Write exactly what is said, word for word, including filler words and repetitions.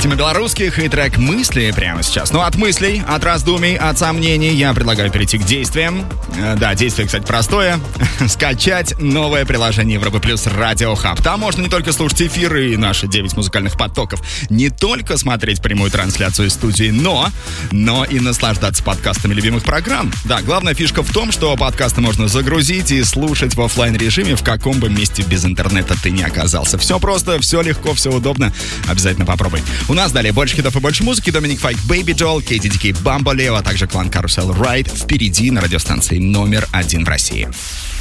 Максима Белорусских и трек «Мысли» прямо сейчас. Ну, от мыслей, от раздумий, от сомнений я предлагаю перейти к действиям. Да, действие, кстати, простое. Скачать новое приложение Европа Плюс Радио Хаб. Там можно не только слушать эфиры и наши девять музыкальных потоков, не только смотреть прямую трансляцию из студии, но, но и наслаждаться подкастами любимых программ. Да, главная фишка в том, что подкасты можно загрузить и слушать в офлайн режиме, в каком бы месте без интернета ты не оказался. Все просто, все легко, все удобно. Обязательно попробуй. У нас далее больше хитов и больше музыки. Доминик Файк, Baby Doll, Кейти Ди Кей, Бамболео, а также клан Карусел Райд впереди на радиостанции номер один в России.